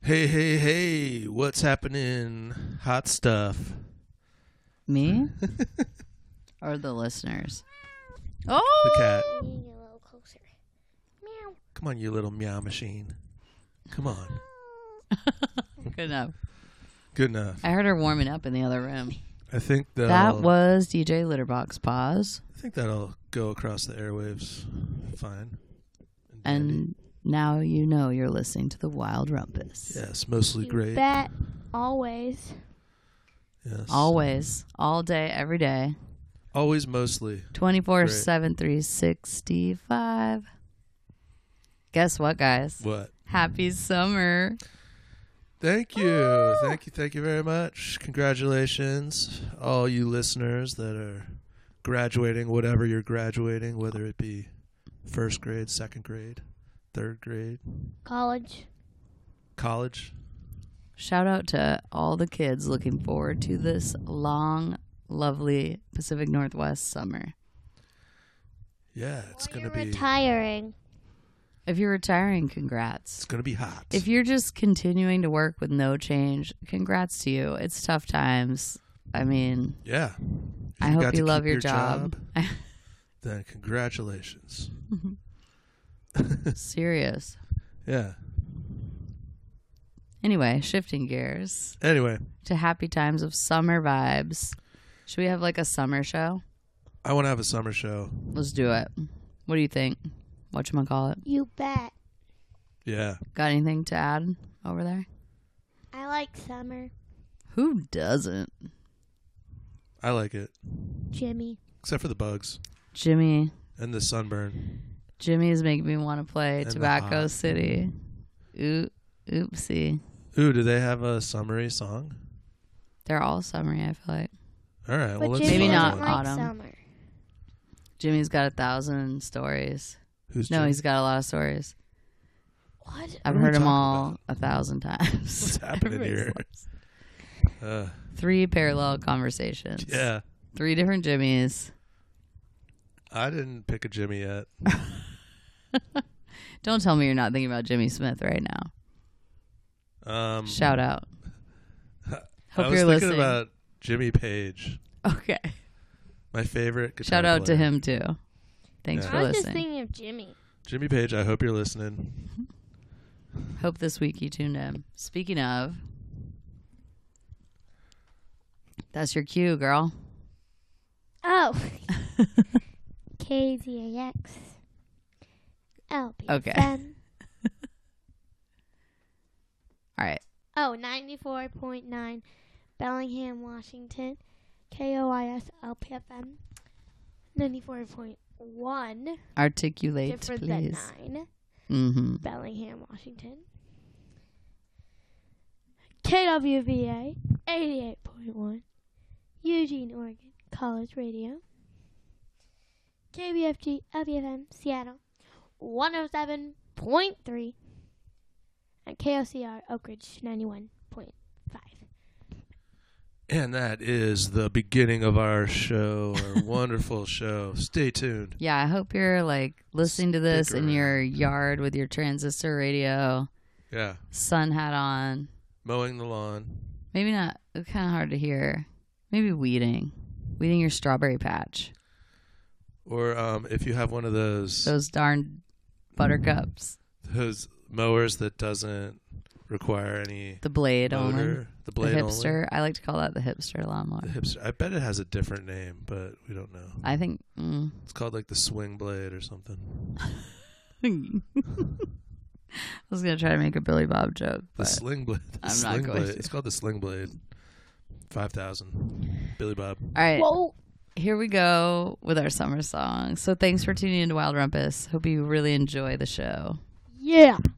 Hey, hey, hey, what's happening? Hot stuff. Me? Or the listeners? The Oh! cat. Getting a little closer. Meow. Come on, you little meow machine. Come on. Good enough. Good enough. I heard her warming up in the other room. I think That was DJ Litterbox Pause. I think that'll go across the airwaves fine. And now you know you're listening to the Wild Rumpus. Yes, mostly You great. bet. Always. Yes. Always. All day, every day. Always mostly. 24/7, 365. Guess what, guys? What? Happy summer. Thank you. Oh. Thank you very much. Congratulations, all you listeners that are graduating, whatever you're graduating, whether it be first grade, second grade, third grade, College. college. Shout out to all the kids looking forward to this long, lovely Pacific Northwest summer. Yeah, it's Or going you're to be retiring. If you're retiring, congrats. it's going to be hot. If you're just continuing to work with no change, congrats to you. It's tough times. I mean, yeah. If I hope got to you love keep your job. then congratulations. Serious. Yeah. Anyway, shifting gears Anyway, to happy times of summer vibes. Should we have like a summer show? I want to have a summer show. Let's do it. What do you think? Whatchamacallit? You bet. Yeah. Got anything to add over there? I like summer. Who doesn't? I like it. Jimmy. Except for the bugs Jimmy. and the sunburn. Jimmy is making me want to play And the Tobacco hot. City. Oopsie. Ooh, do they have a summery song? They're all summery, I feel like. All right. But Well, let's Jimmy Maybe find not doesn't one. like autumn. summer. Jimmy's got 1,000 stories. Who's No, Jimmy? he's got a lot of stories. What? I've are we heard them talking all about? 1,000 times. What's happening Everybody's here? like- 3 parallel conversations. Yeah. 3 different Jimmys. I didn't pick a Jimmy yet. Don't tell me you're not thinking about Jimmy Smith right now. Shout out. I Hope was you're thinking listening. about Jimmy Page, Okay. my favorite guitar Shout out to player. him, too. Thanks Yeah. for I was just listening. thinking of Jimmy. Jimmy Page, I hope you're listening. Hope this week you tuned in. Speaking of, that's your cue, girl. Oh. KZAX. LPFM. Okay. All right. Oh, 94.9 Bellingham, Washington. KOIS LPFM. 94.1. Articulate, Different please. than 9. Mm-hmm. Bellingham, Washington. KWVA 88.1. Eugene, Oregon. College Radio. KBFG LBFM Seattle 107.3. And KOCR Oak Ridge 91.5. And that is the beginning of our show, our wonderful show. Stay tuned. Yeah, I hope you're like listening to this Stick in your yard with your transistor radio, Yeah. sun hat on. Mowing the lawn. Maybe not. It's kind of hard to hear. Maybe weeding your strawberry patch. Or if you have one of those Darn buttercups. mowers that doesn't require any The blade only. motor, the The blade hipster. only. I like to call that the hipster lawnmower. The hipster. I bet it has a different name, but we don't know. I think. It's called like the swing blade or something. I was gonna try to make a Billy Bob joke, The but sling blade. The I'm not sling going blade. to. It's called the sling blade. 5,000. Billy Bob. all right. Whoa. Here we go with our summer song. So thanks for tuning into Wild Rumpus. Hope you really enjoy the show. Yeah.